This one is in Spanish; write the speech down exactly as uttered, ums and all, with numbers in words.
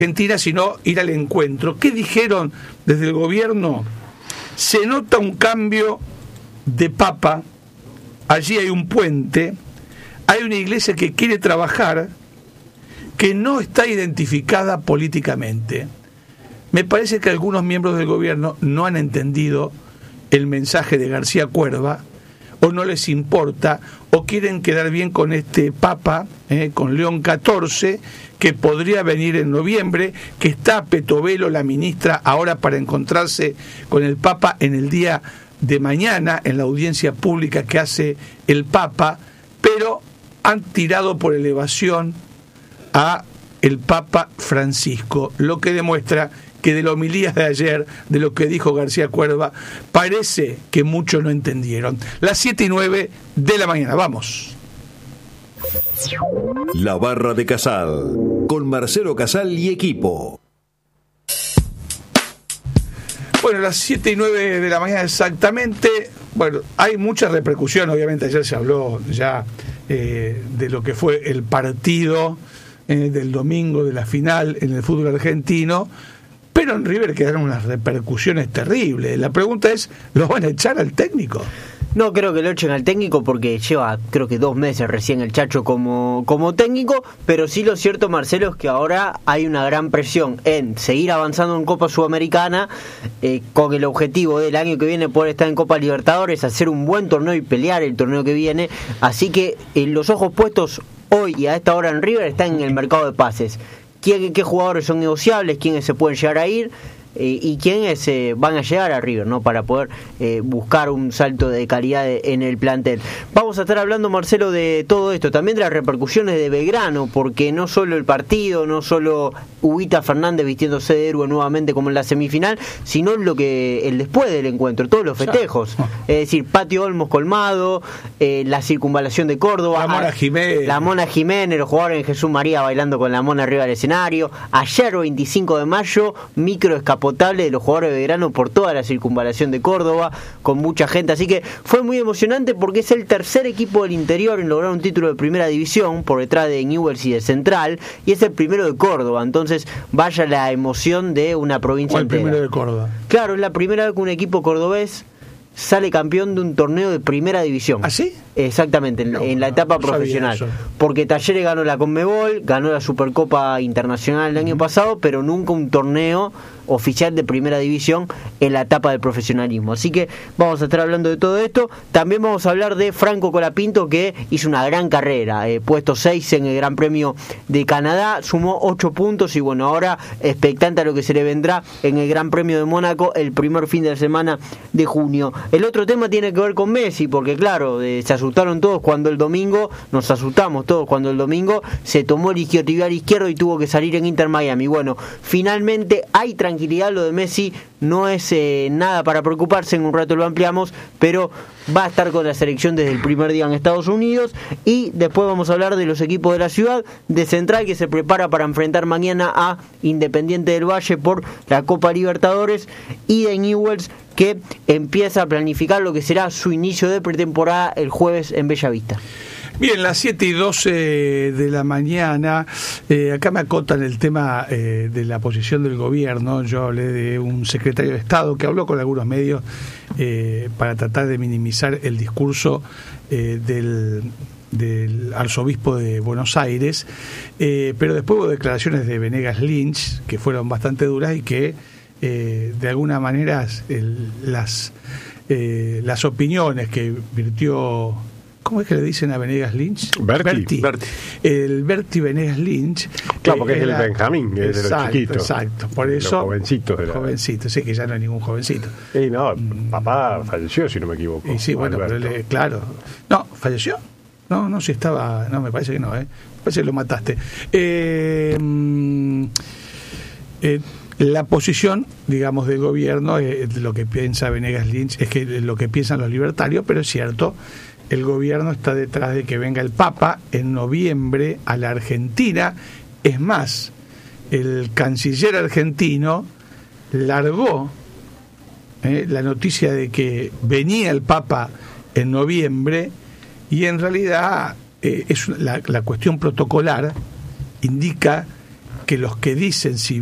Argentina, sino ir al encuentro. ¿Qué dijeron desde el gobierno? Se nota un cambio de papa, allí hay un puente, hay una iglesia que quiere trabajar, que no está identificada políticamente. Me parece que algunos miembros del gobierno no han entendido el mensaje de García Cuerva, o no les importa, o quieren quedar bien con este Papa, eh, con León catorce, que podría venir en noviembre, que está Petovelo, la ministra, ahora para encontrarse con el Papa en el día de mañana, en la audiencia pública que hace el Papa, pero han tirado por elevación a el Papa Francisco, lo que demuestra que de la homilía de ayer, de lo que dijo García Cuerva, parece que muchos no entendieron. Las siete y nueve de la mañana, vamos. La Barra de Casal, con Marcelo Casal y equipo. Bueno, las siete y nueve de la mañana exactamente. Bueno, hay mucha repercusión, obviamente ayer se habló ya eh, de lo que fue el partido eh, del domingo de la final en el fútbol argentino. Pero en River quedaron unas repercusiones terribles. La pregunta es, ¿lo van a echar al técnico? No creo que lo echen al técnico porque lleva creo que dos meses recién el Chacho como, como técnico, pero sí lo cierto, Marcelo, es que ahora hay una gran presión en seguir avanzando en Copa Sudamericana eh, con el objetivo del año que viene poder estar en Copa Libertadores, hacer un buen torneo y pelear el torneo que viene. Así que eh, los ojos puestos hoy y a esta hora en River están en el mercado de pases. ¿Qué, qué jugadores son negociables? ¿Quiénes se pueden llegar a ir? Eh, y quiénes eh, van a llegar a River, ¿no? Para poder eh, buscar un salto de calidad de, en el plantel. Vamos a estar hablando, Marcelo, de todo esto, también de las repercusiones de Belgrano, porque no solo el partido, no solo Huguita Fernández vistiéndose de héroe nuevamente como en la semifinal, sino lo que el después del encuentro, todos los festejos, es decir, Patio Olmos colmado, eh, la circunvalación de Córdoba, la Mona Jiménez, la Mona Jiménez, los jugadores en Jesús María bailando con la Mona arriba del escenario. Ayer, veinticinco de mayo, micro escapatoria potable de los jugadores de Belgrano por toda la circunvalación de Córdoba, con mucha gente, así que fue muy emocionante porque es el tercer equipo del interior en lograr un título de primera división, por detrás de Newell's y de Central, y es el primero de Córdoba, entonces vaya la emoción de una provincia el entera. Primero de Córdoba. Claro, es la primera vez que un equipo cordobés sale campeón de un torneo de primera división. ¿Ah, sí? Exactamente, en, no, en la etapa no profesional. Porque Talleres ganó la Conmebol, ganó la Supercopa Internacional el año uh-huh. pasado, pero nunca un torneo oficial de primera división en la etapa del profesionalismo. Así que vamos a estar hablando de todo esto. También vamos a hablar de Franco Colapinto, que hizo una gran carrera, eh, puesto seis en el Gran Premio de Canadá, sumó ocho puntos y bueno, ahora expectante a lo que se le vendrá en el Gran Premio de Mónaco el primer fin de semana de junio. El otro tema tiene que ver con Messi, porque claro, eh, se asustaron todos cuando el domingo, nos asustamos todos cuando el domingo se tomó el isquiotibial izquierdo y tuvo que salir en Inter Miami. Bueno, finalmente hay tranquilidad, lo de Messi no es eh, nada para preocuparse, en un rato lo ampliamos, pero va a estar con la selección desde el primer día en Estados Unidos. Y después vamos a hablar de los equipos de la ciudad, de Central, que se prepara para enfrentar mañana a Independiente del Valle por la Copa Libertadores, y de Newell's, que empieza a planificar lo que será su inicio de pretemporada el jueves en Bellavista. Bien, las siete y doce de la mañana, eh, acá me acotan el tema eh, de la posición del gobierno. Yo hablé de un secretario de Estado que habló con algunos medios eh, para tratar de minimizar el discurso eh, del... del arzobispo de Buenos Aires, eh, pero después hubo declaraciones de Venegas Lynch que fueron bastante duras y que eh, de alguna manera el, las eh, las opiniones que virtió, ¿cómo es que le dicen a Venegas Lynch? Berti. Berti. Berti. El Berti Venegas Lynch. Claro, porque eh, es el era, Benjamín, es exacto, de los chiquitos. Exacto, por de eso. Los jovencitos. De la... Jovencitos, sí, que ya no hay ningún jovencito. Sí, no, papá falleció, si no me equivoco. Y sí, bueno, pero le, claro. No, ¿falleció? No, no, si estaba... No, me parece que no, ¿eh? Me parece que lo mataste. Eh, eh, la posición, digamos, del gobierno, eh, lo que piensa Venegas Lynch, es que lo que piensan los libertarios, pero es cierto, el gobierno está detrás de que venga el Papa en noviembre a la Argentina. Es más, el canciller argentino largó eh, la noticia de que venía el Papa en noviembre, y en realidad eh, es la, la cuestión protocolar indica que los que dicen si